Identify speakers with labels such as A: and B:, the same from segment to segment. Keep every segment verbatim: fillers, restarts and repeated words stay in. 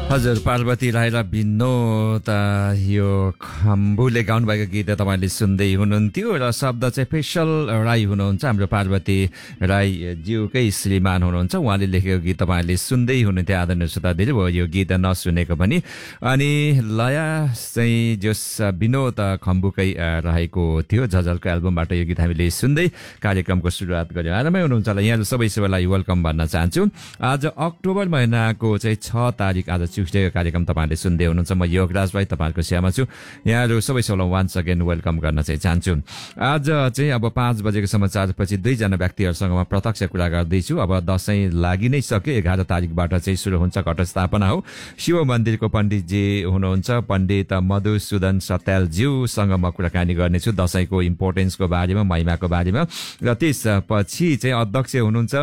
A: हजुर पार्वती राई र विनोद यो खम्बुले गाउनुभएको गीत तपाईँले सुन्दै हुनुहुन्थ्यो र शब्द चाहिँ पेशल राई हुनुहुन्छ हाम्रो पार्वती राई ज्यूकै श्रीमान हुनुहुन्छ उहाँले लेखेको गीत तपाईँले सुन्दै हुनुहुन्थ्यो आदरणीय श्रोताहरू भयो यो गीत नसुनेको पनि अनि लया चाहिँ जस विनोद खम्बुकै रहेको थियो झझलको एल्बमबाट यो गीत हामीले सुन्दै कार्यक्रमको सुरुवात गर्यौँ आरामै हुनुहुन्छ होला यहाँहरू सबै सबैलाई वेलकम भन्न चाहन्छु आज अक्टोबर महिनाको चाहिँ छ तारिक आज ट्युसडेको कार्यक्रम तपाईँले सुन्दै हुनुहुन्छ म योगराज भाइ तपाईँहरूको सेवामा छु यहाँहरू सबै सबैलाई वान्स अगेन वेलकम गर्न चाहिँ चाहन्छु आज चाहिँ अब पाँच बजेको समाचारपछि दुईजना व्यक्तिहरूसँग म प्रत्यक्ष कुरा गर्दैछु अब दसैँ लागि नै सक्यो एघार तारिकबाट चाहिँ सुरु हुन्छ घटस्थापना हो शिव मन्दिरको पण्डितजी हुनुहुन्छ पण्डित मधुसूदन सत्यालज्यूसँग म कुराकानी गर्नेछु दसैँको इम्पोर्टेन्सको बारेमा महिमाको बारेमा र त्यसपछि चाहिँ अध्यक्ष हुनुहुन्छ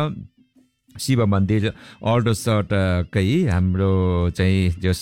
A: शिव मन्दिर अर्डोसटकै हाम्रो चाहिँ जस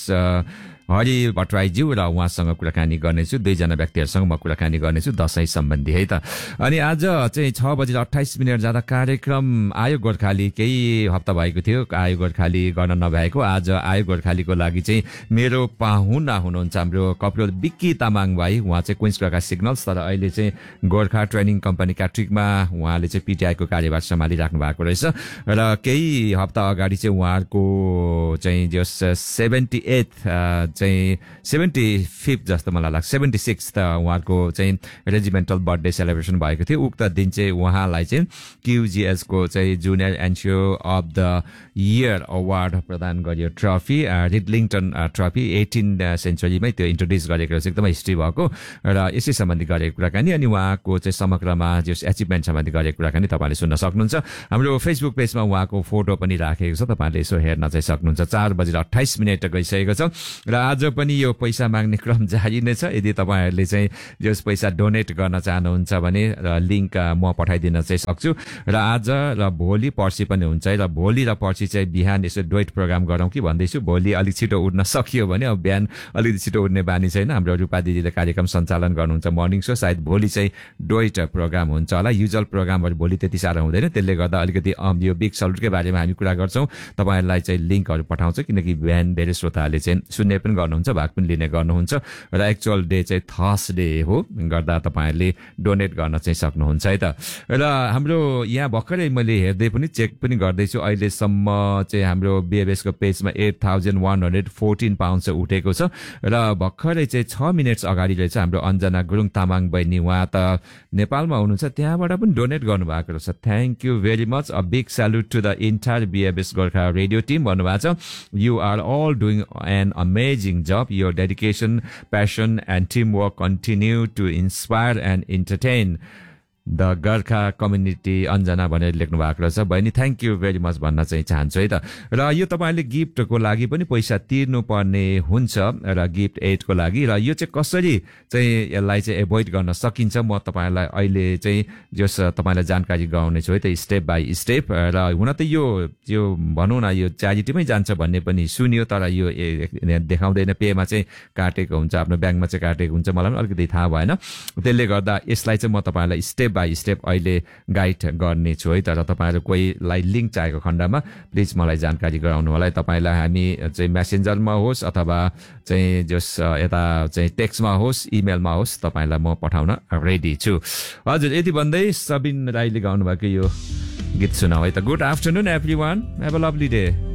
A: हरि भट्टराईज्यू र उहाँसँग कुराकानी गर्नेछु दुईजना व्यक्तिहरूसँग म कुराकानी गर्नेछु दसैँ सम्बन्धी है त अनि आज चाहिँ छ बजेर अट्ठाइस मिनट जाँदा कार्यक्रम आयो गोर्खाली केही हप्ता भएको थियो आयो गोर्खाली गर्न नभएको आज आयो गोर्खालीको लागि चाहिँ मेरो पाहुना हुनुहुन्छ हाम्रो कपिल बिक्की तामाङ भाइ उहाँ चाहिँ क्विन्स प्रकाश सिग्नल्स तर अहिले चाहिँ गोर्खा ट्रेनिङ कम्पनी क्याट्रिकमा उहाँले चाहिँ पिटिआईको कार्यभार सम्हालिराख्नु भएको रहेछ र केही हप्ता अगाडि चाहिँ उहाँहरूको चाहिँ जस सेभेन्टी एथ चाहिँ सेभेन्टी फिफ्थ जस्तो मलाई लाग्छ सेभेन्टी सिक्स उहाँको चाहिँ रेजिमेन्टल बर्थडे सेलिब्रेसन भएको थियो उक्त दिन चाहिँ उहाँलाई चाहिँ क्युजिएसको चाहिँ junior एनसिओ of the year award प्रदान गरियो ट्रफी रिडलिङटन ट्रफी एटिन सेन्चुरीमै त्यो इन्ट्रोड्युस गरेको रहेछ एकदमै हिस्ट्री भएको र यसै सम्बन्धी गरेको कुराकानी अनि उहाँको चाहिँ समग्रमा जस एचिभमेन्ट सम्बन्धी गरेको कुराकानी तपाईँले सुन्न सक्नुहुन्छ हाम्रो फेसबुक पेजमा उहाँको फोटो पनि राखेको छ तपाईँले यसो हेर्न चाहिँ सक्नुहुन्छ चार बजेर अट्ठाइस मिनट गइसकेको छ र आज पनि यो पैसा माग्ने क्रम जारी नै छ यदि तपाईँहरूले चाहिँ जस पैसा डोनेट गर्न चाहनुहुन्छ भने र लिङ्क म पठाइदिन चाहिँ सक्छु र आज र भोलि पर्सि पनि हुन्छ है र भोलि र पर्सि चाहिँ बिहान यसो डोइट प्रोग्राम गरौँ कि भन्दैछु भोलि अलिक छिटो उठ्न सकियो भने अब बिहान अलिकति छिटो उठ्ने बानी छैन हाम्रो रूपा दिदीले कार्यक्रम सञ्चालन गर्नुहुन्छ मर्निङ सो सायद भोलि चाहिँ डोइट प्रोग्राम हुन्छ होला युजुअल प्रोग्रामहरू भोलि त्यति साह्रो हुँदैन त्यसले गर्दा अलिकति यो बिग सल्युटकै बारेमा हामी कुरा गर्छौँ तपाईँहरूलाई चाहिँ लिङ्कहरू पठाउँछ किनकि बिहान धेरै श्रोताहरूले चाहिँ सुन्ने पनि गर्नुहुन्छ भाग पनि लिने गर्नुहुन्छ र एक्चुअल डे चाहिँ थर्सडे हो गर्दा तपाईँहरूले डोनेट गर्न चाहिँ सक्नुहुन्छ है त र हाम्रो यहाँ भर्खरै मैले हेर्दै पनि चेक पनि गर्दैछु अहिलेसम्म चाहिँ हाम्रो बिएबएसको पेजमा at thousand one hundred fourteen pound चाहिँ उठेको छ र भर्खरै चाहिँ छ मिनट्स अगाडि रहेछ हाम्रो अञ्जना गुरुङ तामाङ बहिनी उहाँ त नेपालमा हुनुहुन्छ त्यहाँबाट पनि डोनेट गर्नुभएको रहेछ thank you very much a big स्याल्युट to the entire बिएबएस Gorkha radio team भन्नुभएको छ you are all doing an amazing job. Your dedication, passion and teamwork continue to inspire and entertain the Gorkha community Anjana भनेर लेख्नु भएको रहेछ बहिनी thank you very much भन्न चाहिँ चाहन्छु है त र यो तपाईँले गिफ्टको लागि पनि पैसा तिर्नु पर्ने हुन्छ र गिफ्ट एडको लागि र यो चाहिँ कसरी चाहिँ यसलाई चाहिँ एभोइड गर्न सकिन्छ म तपाईँलाई अहिले चाहिँ जस तपाईँलाई जानकारी गराउने छु है त स्टेप बाई स्टेप र हुन त यो यो भनौँ न यो च्यारिटीमै जान्छ भन्ने पनि सुनियो तर यो देखाउँदैन पेमा चाहिँ काटेको हुन्छ आफ्नो ब्याङ्कमा चाहिँ काटेको हुन्छ मलाई पनि अलिकति थाहा भएन त्यसले गर्दा यसलाई चाहिँ म तपाईँलाई स्टेप बाई स्टेप अहिले गाइड गर्ने छु है तर तपाईँहरू कोहीलाई लिङ्क चाहेको खण्डमा प्लिज मलाई जानकारी गराउनु होला तपाईँलाई हामी चाहिँ मेसेन्जरमा होस् अथवा चाहिँ जस यता चाहिँ टेक्स्टमा होस् इमेलमा होस् तपाईँलाई म पठाउन रेडी छु हजुर यति भन्दै सबिन राईले गाउनुभएको यो गीत सुनाऊ है त good afternoon every one have a lovely day